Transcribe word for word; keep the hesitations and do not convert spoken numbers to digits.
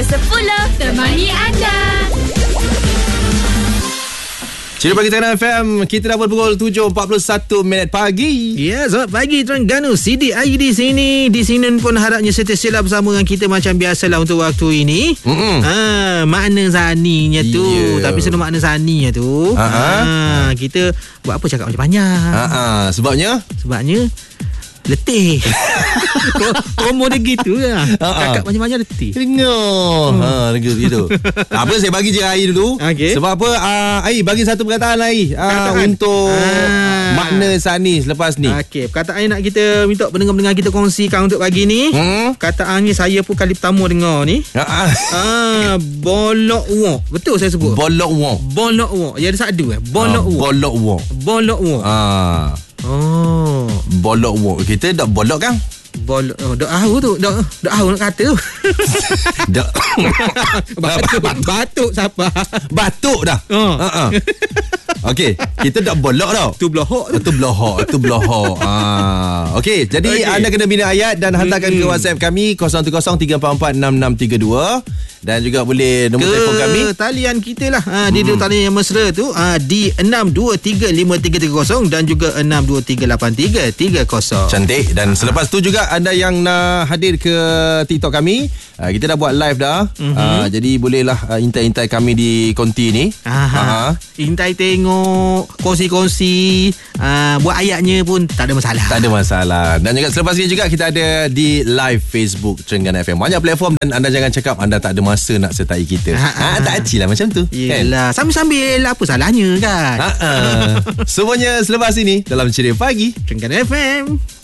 sepuluh, temani anda. Cerita Pagi Terengganu F M. Kita dah pukul tujuh empat puluh satu minit pagi. Ya, selamat pagi Terengganu. Sidi Ayi di sini. Di sini pun harapnya setiap bersama dengan kita macam biasalah untuk waktu ini. Ha, makna zaninya tu. Yeah. Tapi sebelum makna zaninya tu, ha, kita buat apa cakap macam banyak. Ha, sebabnya? Sebabnya letih. Promo dia gitu lah. Kakak banyak-banyak letih. Dengar. Hmm. Ha, gitu. Apa saya bagi je Ai dulu. Okay. Sebab apa? Uh, Ai bagi satu perkataan Ai uh, untuk ah. makna Sani selepas ni. Okey, perkataan nak kita minta pendengar-pendengar kita kongsikan untuk pagi ni. Hmm? Perkataan ni saya pun kali pertama dengar ni. Ha ah. ah, bolok wok. Betul saya sebut. Bolok wok. Bolok wok. Ya ada satu eh. Bolok wok. Bolok wok. Bolok wok. Ah. Oh. Bolok wok. Kita dak bolok kan? Bolok oh, dak tahu tu. Dak dak tahu nak kata. Dak batuk. Batuk siapa? Batuk dah. Ha oh. uh-uh. Okey, kita dak bolok tau. Tu belohok. Tu belohok, tu belohok. Ah. Okey, jadi okay. anda kena bina ayat dan hantarkan hmm. ke WhatsApp kami kosong satu kosong tiga empat empat enam enam tiga dua dan juga boleh nombor ke telefon kami. Talian kita lah. Ha, di hmm. talian yang mesra tu ha, di enam dua tiga lima tiga tiga kosong dan juga enam dua tiga lapan tiga tiga kosong. Cantik. Dan selepas tu juga anda yang nak hadir ke TikTok kami, ha, kita dah buat live dah. Mm-hmm. Ha, jadi bolehlah uh, intai-intai kami di konti ni. Aha. Ha. Intai tengok, kongsi-kongsi, uh, buat ayatnya pun tak ada masalah. Tak ada masalah. Dan juga selepas ini juga kita ada di live Facebook Terengganu F M. Banyak platform dan anda jangan cakap anda tak ada masa nak sertai kita. Ha, ha. ha tak acil lah macam tu. Yelah, kan? Sambil-sambil apa salahnya kan? Ha, ha. Semuanya selepas ini dalam Ceria Pagi Terengganu F M.